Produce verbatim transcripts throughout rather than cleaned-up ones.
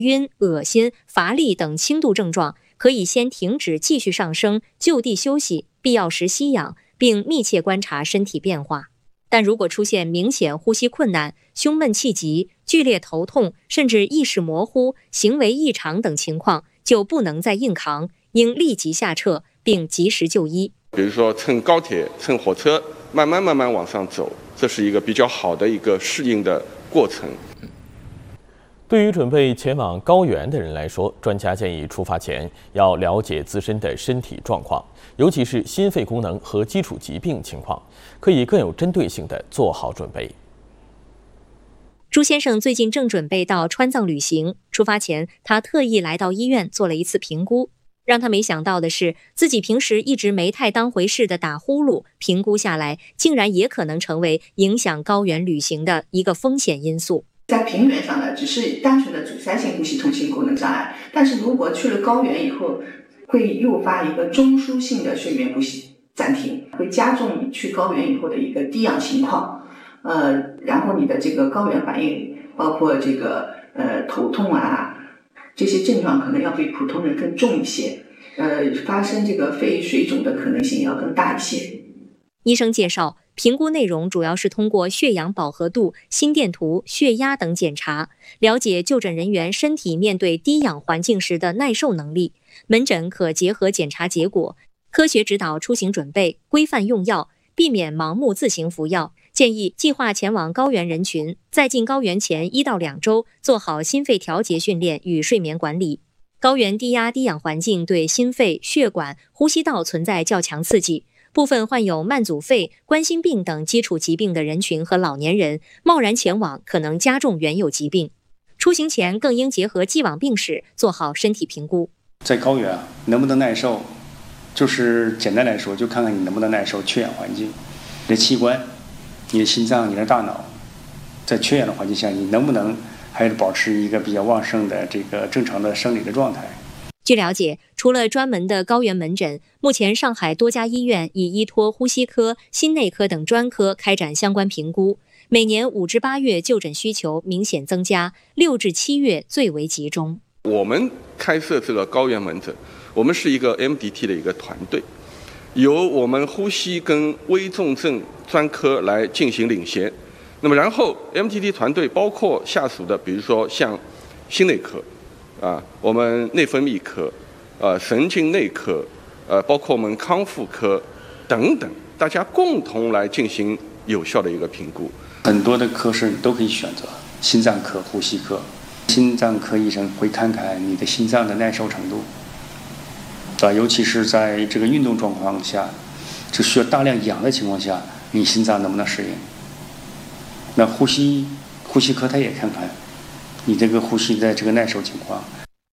晕、恶心、乏力等轻度症状，可以先停止继续上升，就地休息，必要时吸氧，并密切观察身体变化。但如果出现明显呼吸困难、胸闷气急、剧烈头痛，甚至意识模糊、行为异常等情况，就不能再硬扛，应立即下撤，并及时就医。 比如说乘高铁、乘火车，慢慢慢慢往上走，这是一个比较好的一个适应的过程。 对于准备前往高原的人来说，专家建议出发前要了解自身的身体状况，尤其是心肺功能和基础疾病情况，可以更有针对性地做好准备。 朱先生最近正准备到川藏旅行，出发前他特意来到医院做了一次评估。让他没想到的是，自己平时一直没太当回事的打呼噜，评估下来竟然也可能成为影响高原旅行的一个风险因素。 在平原上呢，只是单纯的阻塞性呼吸通信功能障碍，但是如果去了高原以后，会诱发一个中枢性的睡眠呼吸暂停，会加重你去高原以后的一个低氧情况，呃，然后你的这个高原反应，包括这个呃头痛啊，这些症状可能要比普通人更重一些，呃，发生这个肺水肿的可能性要更大一些。 医生介绍，评估内容主要是通过血氧饱和度、心电图、血压等检查，了解就诊人员身体面对低氧环境时的耐受能力。门诊可结合检查结果，科学指导出行准备，规范用药，避免盲目自行服药。建议计划前往高原人群，在进高原前一到两周做好心肺调节训练与睡眠管理。高原低压低氧环境对心肺、血管、呼吸道存在较强刺激。部分患有慢阻肺、冠心病等基础疾病的人群和老年人贸然前往，可能加重原有疾病。出行前更应结合既往病史，做好身体评估。 在高原啊，能不能耐受，就是简单来说，就看看你能不能耐受缺氧环境。你的器官、你的心脏、你的大脑，在缺氧的环境下，你能不能还是保持一个比较旺盛的这个正常的生理的状态？ 据了解，除了专门的高原门诊，目前上海多家医院已依托呼吸科、心内科等专科开展相关评估。每年五至八月就诊需求明显增加，六至七月最为集中。 我们开设这个高原门诊，我们是一个 M D T 的一个团队，由我们呼吸跟危重症专科来进行领衔。那么然后 M D T 团队包括下属的，比如说像心内科。啊，我们内分泌科，呃，神经内科，呃，包括我们康复科等等，大家共同来进行有效的一个评估。 很多的科室你都可以选择，心脏科、呼吸科，心脏科医生会看看你的心脏的耐受程度，啊，尤其是在这个运动状况下，就需要大量氧的情况下，你心脏能不能适应？那呼吸呼吸科他也看看你这个呼吸的这个耐受情况。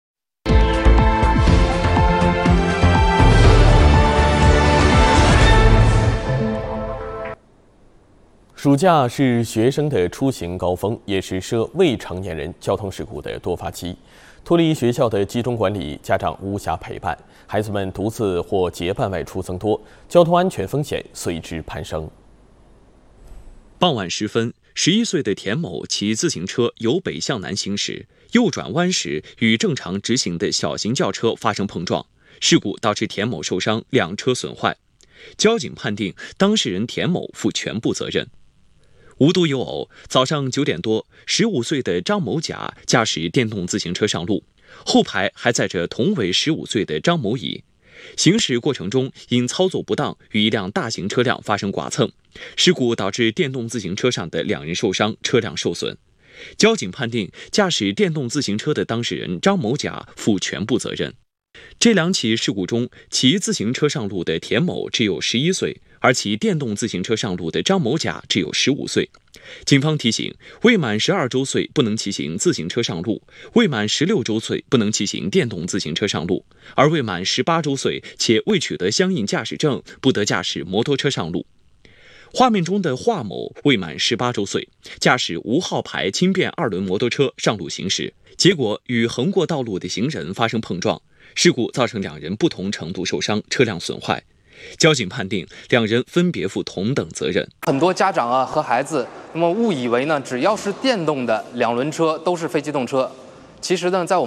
暑假是学生的出行高峰，也是涉未成年人交通事故的多发期。脱离学校的集中管理，家长无暇陪伴，孩子们独自或结伴外出增多，交通安全风险随之攀升。 傍晚时分，十一岁的田某骑自行车由北向南行驶，右转弯时与正常直行的小型轿车发生碰撞，事故导致田某受伤，两车损坏。交警判定当事人田某负全部责任。无独有偶，早上九点多，十五岁的张某甲驾驶电动自行车上路，后排还载着同为十五岁的张某乙。行驶过程中，因操作不当，与一辆大型车辆发生剐蹭，事故导致电动自行车上的两人受伤，车辆受损。交警判定驾驶电动自行车的当事人张某甲负全部责任。这两起事故中，骑自行车上路的田某只有十一岁，而骑电动自行车上路的张某甲只有十五岁。警方提醒，未满十二周岁不能骑行自行车上路，未满十六周岁不能骑行电动自行车上路，而未满十八周岁且未取得相应驾驶证，不得驾驶摩托车上路。画面中的华某未满十八周岁，驾驶无号牌轻便二轮摩托车上路行驶，结果与横过道路的行人发生碰撞，事故造成两人不同程度受伤，车辆损坏。交警判定两人分别负同等责任。 很多家长啊和孩子，那么误以为呢，只要是电动的两轮车都是非机动车， 其实呢，在我们